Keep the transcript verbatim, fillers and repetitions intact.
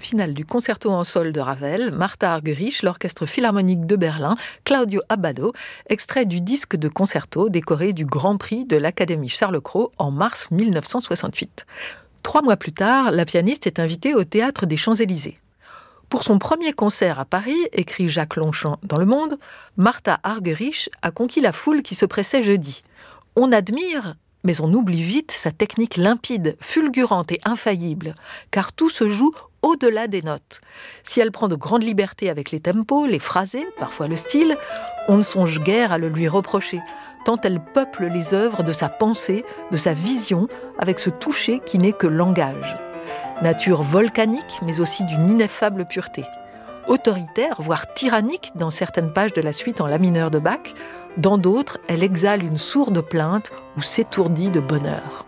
finale du concerto en sol de Ravel, Martha Argerich, l'Orchestre Philharmonique de Berlin, Claudio Abbado, extrait du disque de concerto décoré du Grand Prix de l'Académie Charles-Cros en mars mille neuf cent soixante-huit. Trois mois plus tard, la pianiste est invitée au Théâtre des Champs-Élysées. Pour son premier concert à Paris, écrit Jacques Longchamp dans Le Monde, Martha Argerich a conquis la foule qui se pressait jeudi. On admire, mais on oublie vite sa technique limpide, fulgurante et infaillible, car tout se joue au-delà des notes. Si elle prend de grandes libertés avec les tempos, les phrasés, parfois le style, on ne songe guère à le lui reprocher, tant elle peuple les œuvres de sa pensée, de sa vision, avec ce toucher qui n'est que langage. Nature volcanique, mais aussi d'une ineffable pureté. Autoritaire, voire tyrannique dans certaines pages de la suite en la mineur de Bach, dans d'autres, elle exhale une sourde plainte ou s'étourdit de bonheur.